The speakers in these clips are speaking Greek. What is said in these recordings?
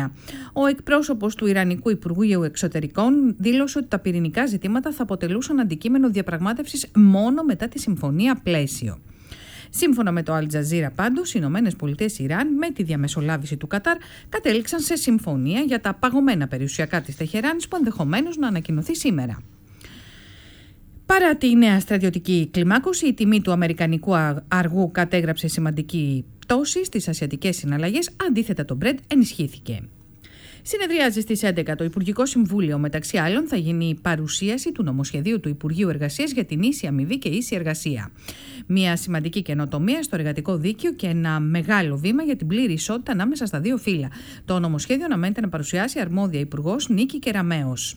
συμφωνία. Ο εκπρόσωπος του Ιρανικού Υπουργείου Εξωτερικών δήλωσε ότι τα πυρηνικά ζητήματα θα αποτελούσαν αντικείμενο διαπραγμάτευσης μόνο μετά τη συμφωνία πλαίσιο. Σύμφωνα με το Al Jazeera πάντως, οι ΗΠΑ-Ιράν με τη διαμεσολάβηση του Κατάρ κατέληξαν σε συμφωνία για τα παγωμένα περιουσιακά της Τεχεράνης που ενδεχομένως να ανακοινωθεί σήμερα. Παρά τη νέα στρατιωτική κλιμάκωση, η τιμή του αμερικανικού αργού κατέγραψε σημαντική πτώση στις ασιατικές συναλλαγές, αντίθετα το Brent ενισχύθηκε. Συνεδριάζει στις 11 το Υπουργικό Συμβούλιο. Μεταξύ άλλων θα γίνει η παρουσίαση του νομοσχεδίου του Υπουργείου Εργασίας για την ίση αμοιβή και ίση εργασία. Μια σημαντική καινοτομία στο εργατικό δίκαιο και ένα μεγάλο βήμα για την πλήρη ισότητα ανάμεσα στα δύο φύλλα. Το νομοσχέδιο αναμένεται να παρουσιάσει αρμόδια Υπουργός Νίκη Κεραμέως.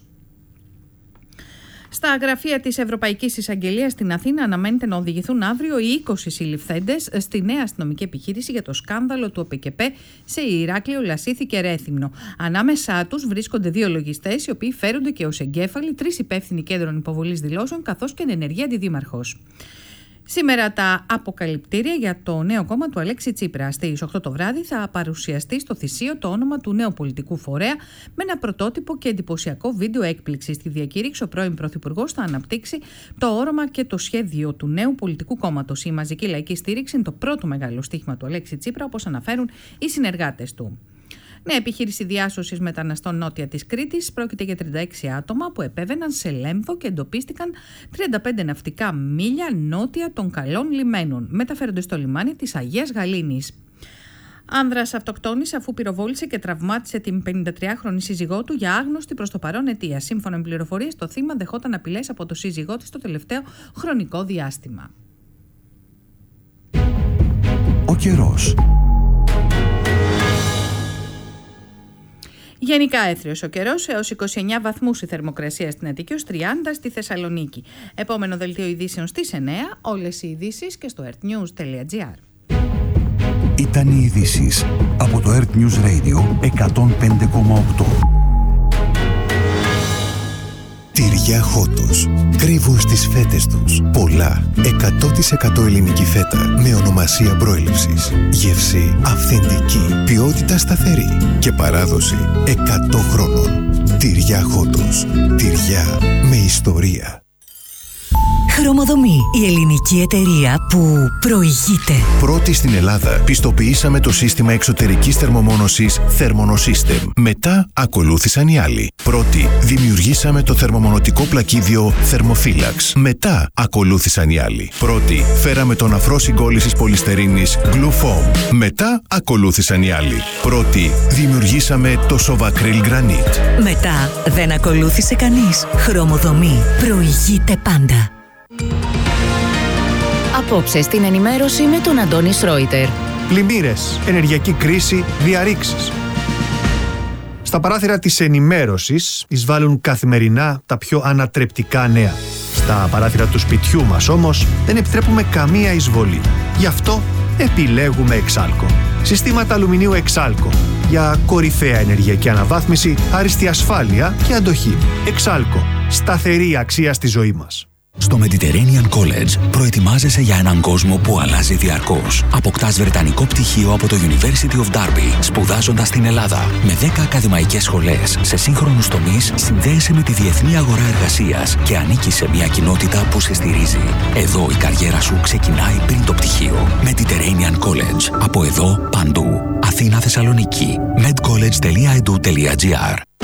Στα γραφεία της Ευρωπαϊκής Εισαγγελίας στην Αθήνα αναμένεται να οδηγηθούν αύριο οι 20 συλληφθέντες στη νέα αστυνομική επιχείρηση για το σκάνδαλο του ΟΠΕΚΕΠΕ σε Ηράκλειο, Λασίθι και Ρέθυμνο. Ανάμεσά τους βρίσκονται 2 λογιστές, οι οποίοι φέρονται και ως εγκέφαλοι, 3 υπεύθυνοι κέντρων υποβολής δηλώσεων, καθώς και ενεργή αντιδήμαρχος. Σήμερα τα αποκαλυπτήρια για το νέο κόμμα του Αλέξη Τσίπρα. Στις 8 το βράδυ θα παρουσιαστεί στο Θησίο το όνομα του νέου πολιτικού φορέα με ένα πρωτότυπο και εντυπωσιακό βίντεο έκπληξη. Στη διακήρυξη, ο πρώην Πρωθυπουργός θα αναπτύξει το όρομα και το σχέδιο του νέου πολιτικού κόμματος. Η μαζική λαϊκή στήριξη είναι το πρώτο μεγάλο στοίχημα του Αλέξη Τσίπρα, όπως αναφέρουν οι συνεργάτες του. Νέα επιχείρηση διάσωσης μεταναστών νότια της Κρήτης. Πρόκειται για 36 άτομα που επέβαιναν σε Λέμβο και εντοπίστηκαν 35 ναυτικά μίλια νότια των καλών λιμένων. Μεταφέρονται στο λιμάνι της Αγίας Γαλήνης. Άνδρας αυτοκτόνησε αφού πυροβόλησε και τραυμάτισε την 53χρονη σύζυγό του για άγνωστη προς το παρόν αιτία. Σύμφωνα με πληροφορίες, το θύμα δεχόταν απειλές από το σύζυγό της το τελευταίο χρονικό διάστημα. Ο καιρός. Γενικά έθριος ο καιρός, έως 29 βαθμούς η θερμοκρασία στην Αττική, ως 30 στη Θεσσαλονίκη. Επόμενο δελτίο ειδήσεων στις 9, όλες οι ειδήσεις και στο earthnews.gr. Ήταν οι ειδήσεις από το Earth News Radio 105,8. Τυριά Χότος. Κρύβουν στις φέτες τους πολλά 100% ελληνική φέτα με ονομασία προέλευσης. Γεύση αυθεντική, ποιότητα σταθερή και παράδοση 100 χρόνων. Τυριά Χότος. Τυριά με ιστορία. Χρωμοδομή, η ελληνική εταιρεία που προηγείται. Πρώτη στην Ελλάδα πιστοποιήσαμε το σύστημα εξωτερικής θερμομόνωσης Thermonosystem. Μετά ακολούθησαν οι άλλοι. Πρώτη δημιουργήσαμε το θερμομονωτικό πλακίδιο Thermophilax. Μετά ακολούθησαν οι άλλοι. Πρώτη φέραμε τον αφρό συγκόλλησης πολυστερίνης Glue Foam. Μετά ακολούθησαν οι άλλοι. Πρώτη δημιουργήσαμε το Sovacryl Granite. Μετά δεν ακολούθησε κανείς. Χρωμοδομή προηγείται πάντα. Απόψε στην ενημέρωση με τον Αντώνη Σρόιτερ. Πλημμύρες, ενεργειακή κρίση, διαρρήξεις. Στα παράθυρα της ενημέρωσης εισβάλλουν καθημερινά τα πιο ανατρεπτικά νέα. Στα παράθυρα του σπιτιού μας όμως δεν επιτρέπουμε καμία εισβολή. Γι' αυτό επιλέγουμε Exalco. Συστήματα αλουμινίου Exalco για κορυφαία ενεργειακή αναβάθμιση, άριστη ασφάλεια και αντοχή. Exalco. Σταθερή αξία στη ζωή μας. Στο Mediterranean College προετοιμάζεσαι για έναν κόσμο που αλλάζει διαρκώς. Αποκτάς βρετανικό πτυχίο από το University of Derby, σπουδάζοντας στην Ελλάδα. Με 10 ακαδημαϊκές σχολές σε σύγχρονους τομείς, συνδέεσαι με τη διεθνή αγορά εργασίας και ανήκεις σε μια κοινότητα που σε στηρίζει. Εδώ η καριέρα σου ξεκινάει πριν το πτυχίο. Mediterranean College. Από εδώ, παντού. Αθήνα, Θεσσαλονίκη. medcollege.edu.gr